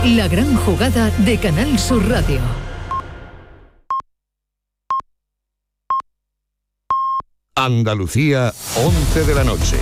La gran jugada de Canal Sur Radio. Andalucía, 11 de la noche.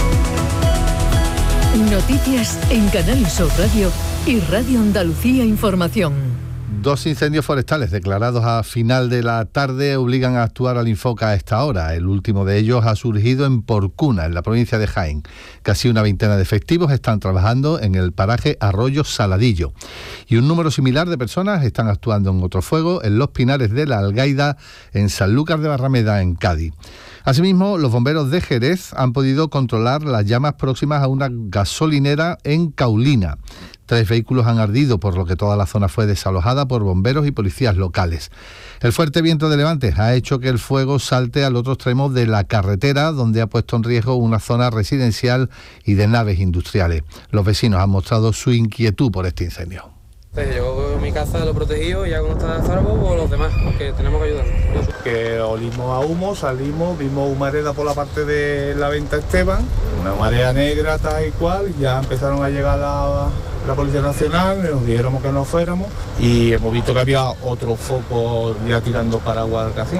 Noticias en Canal Sur Radio y Radio Andalucía Información. 2 incendios forestales declarados a final de la tarde obligan a actuar al Infoca a esta hora. El último de ellos ha surgido en Porcuna, en la provincia de Jaén. Casi una veintena de efectivos están trabajando en el paraje Arroyo Saladillo. Y un número similar de personas están actuando en otro fuego en Los Pinares de la Algaida, en Sanlúcar de Barrameda, en Cádiz. Asimismo, los bomberos de Jerez han podido controlar las llamas próximas a una gasolinera en Caulina. 3 vehículos han ardido, por lo que toda la zona fue desalojada por bomberos y policías locales. El fuerte viento de levante ha hecho que el fuego salte al otro extremo de la carretera, donde ha puesto en riesgo una zona residencial y de naves industriales. Los vecinos han mostrado su inquietud por este incendio. Yo mi casa lo he protegido y ya cuando está a salvo, pues los demás, que tenemos que ayudar. Que olimos a humo, salimos, vimos humareda por la parte de la venta Esteban, una marea negra tal y cual, ya empezaron a llegar la Policía Nacional, nos dijeron que no fuéramos y hemos visto que había otro foco ya tirando para Guadalcacín.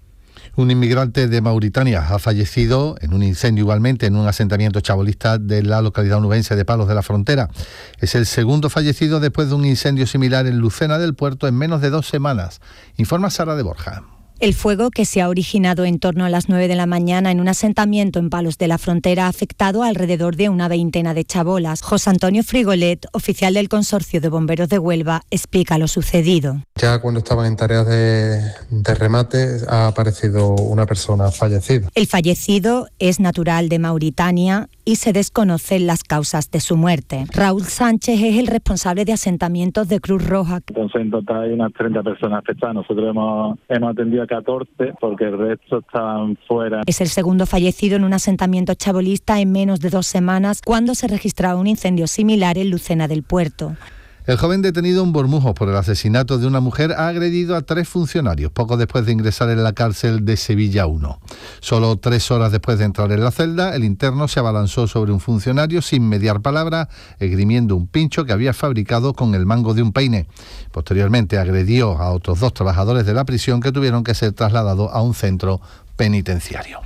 Un inmigrante de Mauritania ha fallecido en un incendio igualmente en un asentamiento chabolista de la localidad onubense de Palos de la Frontera. Es el segundo fallecido después de un incendio similar en Lucena del Puerto en menos de 2 semanas. Informa Sara de Borja. El fuego, que se ha originado en torno a las 9 de la mañana en un asentamiento en Palos de la Frontera, ha afectado a alrededor de una veintena de chabolas. José Antonio Frigolet, oficial del Consorcio de Bomberos de Huelva, explica lo sucedido. Ya cuando estaban en tareas de remate ha aparecido una persona fallecida. El fallecido es natural de Mauritania y se desconocen las causas de su muerte. Raúl Sánchez es el responsable de asentamientos de Cruz Roja. Entonces en total hay unas 30 personas afectadas. Nosotros hemos atendido a 14 porque el resto están fuera. Es el segundo fallecido en un asentamiento chabolista en menos de 2 semanas, cuando se registraba un incendio similar en Lucena del Puerto. El joven detenido en Bormujos por el asesinato de una mujer ha agredido a 3 funcionarios poco después de ingresar en la cárcel de Sevilla 1. Solo 3 horas después de entrar en la celda, el interno se abalanzó sobre un funcionario sin mediar palabra, esgrimiendo un pincho que había fabricado con el mango de un peine. Posteriormente agredió a otros 2 trabajadores de la prisión que tuvieron que ser trasladados a un centro penitenciario.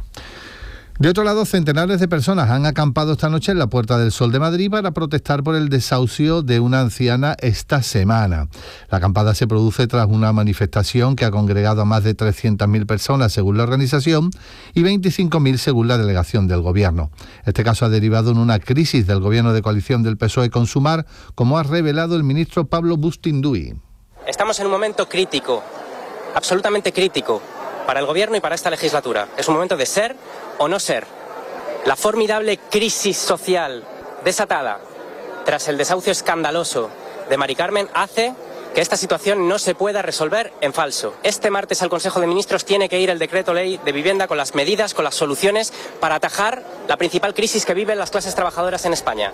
De otro lado, centenares de personas han acampado esta noche en la Puerta del Sol de Madrid para protestar por el desahucio de una anciana esta semana. La acampada se produce tras una manifestación que ha congregado a más de 300.000 personas según la organización y 25.000 según la delegación del Gobierno. Este caso ha derivado en una crisis del Gobierno de coalición del PSOE con Sumar, como ha revelado el ministro Pablo Bustinduy. Estamos en un momento crítico, absolutamente crítico, para el Gobierno y para esta legislatura. Es un momento de ser o no ser. La formidable crisis social desatada tras el desahucio escandaloso de Mari Carmen hace que esta situación no se pueda resolver en falso. Este martes al Consejo de Ministros tiene que ir el decreto ley de vivienda con las medidas, con las soluciones para atajar la principal crisis que viven las clases trabajadoras en España.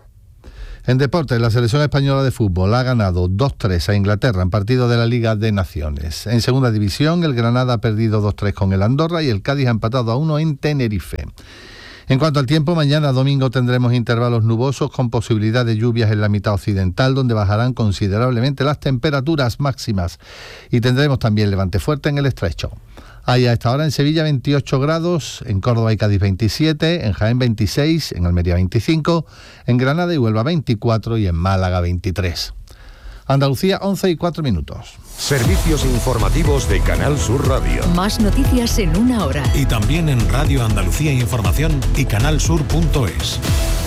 En deportes, la selección española de fútbol ha ganado 2-3 a Inglaterra en partido de la Liga de Naciones. En segunda división, el Granada ha perdido 2-3 con el Andorra y el Cádiz ha empatado a 1 en Tenerife. En cuanto al tiempo, mañana domingo tendremos intervalos nubosos con posibilidad de lluvias en la mitad occidental, donde bajarán considerablemente las temperaturas máximas. Y tendremos también levante fuerte en el estrecho. Hay a esta hora en Sevilla 28 grados, en Córdoba y Cádiz 27, en Jaén 26, en Almería 25, en Granada y Huelva 24 y en Málaga 23. Andalucía 11:04. Servicios informativos de Canal Sur Radio. Más noticias en 1 hora. Y también en Radio Andalucía Información y canalsur.es.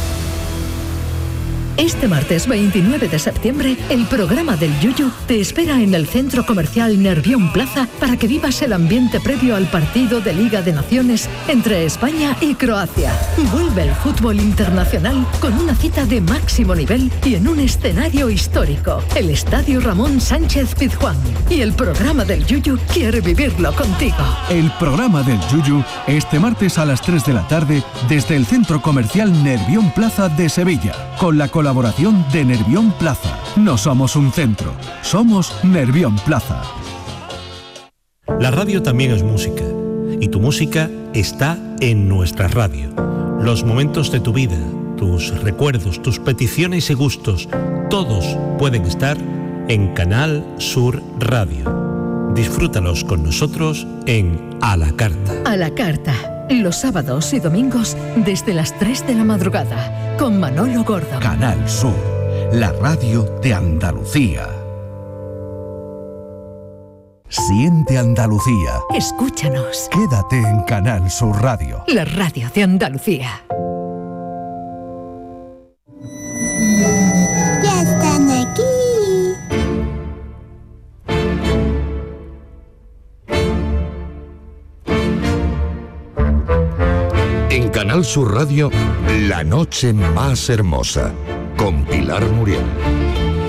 Este martes 29 de septiembre, el programa del Yuyu te espera en el Centro Comercial Nervión Plaza para que vivas el ambiente previo al partido de Liga de Naciones entre España y Croacia. Vuelve el fútbol internacional con una cita de máximo nivel y en un escenario histórico, el Estadio Ramón Sánchez Pizjuán. Y el programa del Yuyu quiere vivirlo contigo. El programa del Yuyu este martes a las 3 de la tarde desde el Centro Comercial Nervión Plaza de Sevilla, con la colaboración de Nervión Plaza. No somos un centro, somos Nervión Plaza. La radio también es música, y tu música está en nuestra radio. Los momentos de tu vida, tus recuerdos, tus peticiones y gustos, todos pueden estar en Canal Sur Radio. Disfrútalos con nosotros en A la Carta. A la Carta, los sábados y domingos desde las 3 de la madrugada, con Manolo Gordo. Canal Sur, la radio de Andalucía. Siente Andalucía. Escúchanos. Quédate en Canal Sur Radio. La radio de Andalucía. Ya están aquí. En Canal Sur Radio, La noche más hermosa, con Pilar Muriel.